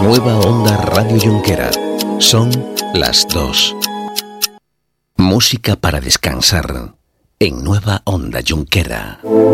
Nueva Onda Radio Junquera. Son las 2. Música para descansar en Nueva Onda Junquera.